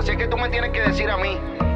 Así es que tú me tienes que decir a mí,